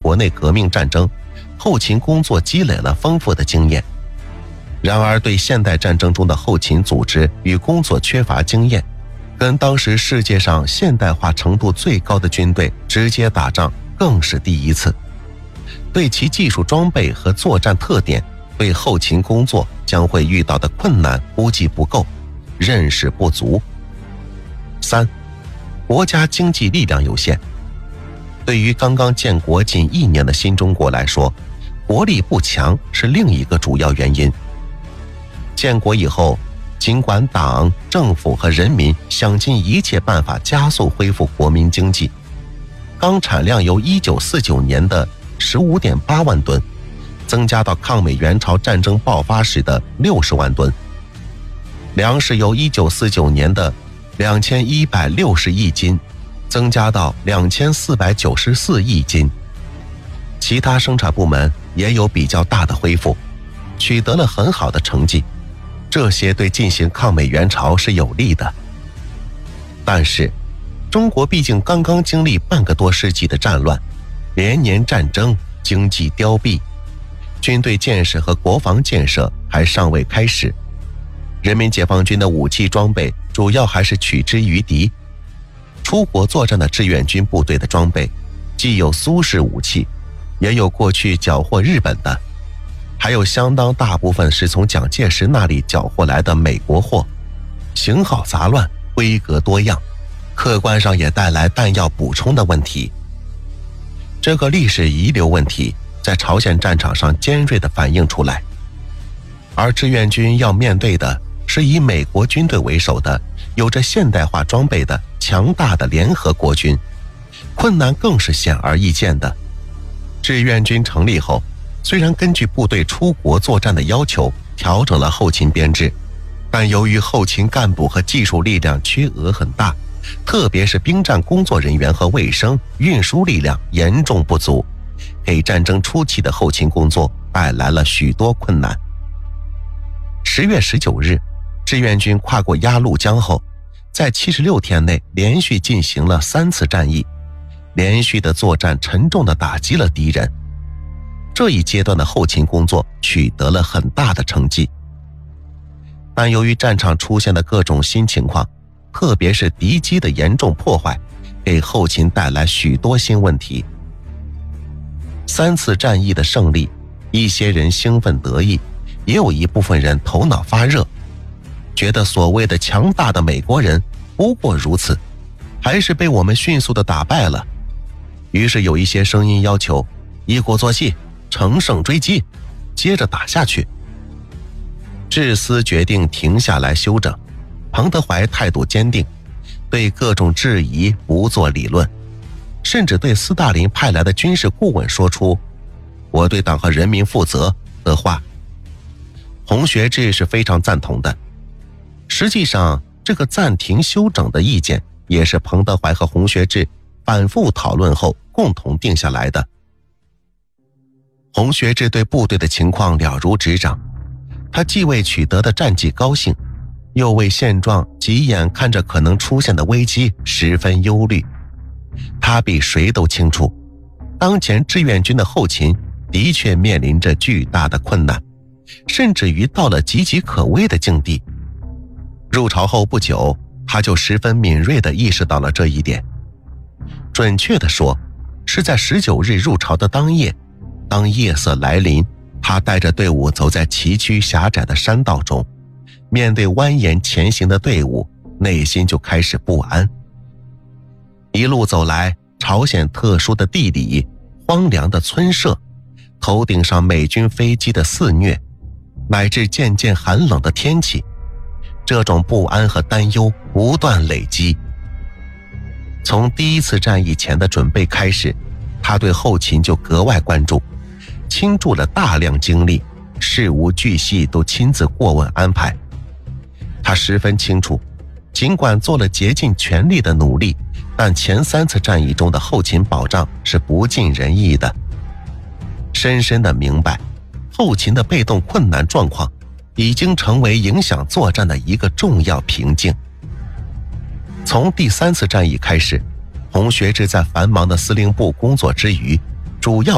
国内革命战争，后勤工作积累了丰富的经验。然而对现代战争中的后勤组织与工作缺乏经验，跟当时世界上现代化程度最高的军队直接打仗更是第一次。对其技术装备和作战特点，对后勤工作将会遇到的困难估计不够，认识不足。3. 国家经济力量有限。对于刚刚建国仅1年的新中国来说，国力不强是另一个主要原因。建国以后，尽管党、政府和人民想尽一切办法加速恢复国民经济，钢产量由1949年的 15.8 万吨增加到抗美援朝战争爆发时的60万吨，粮食由1949年的2160亿斤增加到2494亿斤。其他生产部门也有比较大的恢复，取得了很好的成绩，这些对进行抗美援朝是有利的。但是中国毕竟刚刚经历半个多世纪的战乱，连年战争，经济凋敝，军队建设和国防建设还尚未开始，人民解放军的武器装备主要还是取之于敌。出国作战的志愿军部队的装备既有苏式武器，也有过去缴获日本的，还有相当大部分是从蒋介石那里缴获来的美国货，型号杂乱，规格多样，客观上也带来弹药补充的问题。这个历史遗留问题在朝鲜战场上尖锐地反映出来，而志愿军要面对的是以美国军队为首的有着现代化装备的强大的联合国军，困难更是显而易见的。志愿军成立后，虽然根据部队出国作战的要求调整了后勤编制，但由于后勤干部和技术力量缺额很大，特别是兵站工作人员和卫生、运输力量严重不足，给战争初期的后勤工作带来了许多困难。10月19日，志愿军跨过鸭绿江后，在76天内连续进行了3次战役，连续的作战沉重地打击了敌人。这一阶段的后勤工作取得了很大的成绩，但由于战场出现的各种新情况，特别是敌机的严重破坏，给后勤带来许多新问题。3次战役的胜利，一些人兴奋得意，也有一部分人头脑发热，觉得所谓的强大的美国人不过如此，还是被我们迅速地打败了。于是有一些声音要求一鼓作气，乘胜追击，接着打下去。志思决定停下来休整，彭德怀态度坚定，对各种质疑不做理论，甚至对斯大林派来的军事顾问说出我对党和人民负责的话。洪学智是非常赞同的。实际上这个暂停休整的意见也是彭德怀和洪学智反复讨论后共同定下来的。洪学智对部队的情况了如指掌，他既为取得的战绩高兴，又为现状及眼看着可能出现的危机十分忧虑。他比谁都清楚，当前志愿军的后勤的确面临着巨大的困难，甚至于到了岌岌可危的境地。入朝后不久，他就十分敏锐地意识到了这一点。准确地说，是在19日入朝的当夜，当夜色来临，他带着队伍走在崎岖狭窄的山道中，面对蜿蜒前行的队伍，内心就开始不安。一路走来，朝鲜特殊的地理、荒凉的村舍、头顶上美军飞机的肆虐，乃至渐渐寒冷的天气，这种不安和担忧不断累积。从第一次战役前的准备开始，他对后勤就格外关注，倾注了大量精力，事无巨细都亲自过问安排。他十分清楚，尽管做了竭尽全力的努力，但前3次战役中的后勤保障是不尽人意的。深深地明白，后勤的被动困难状况已经成为影响作战的一个重要瓶颈。从第3次战役开始，洪学智在繁忙的司令部工作之余，主要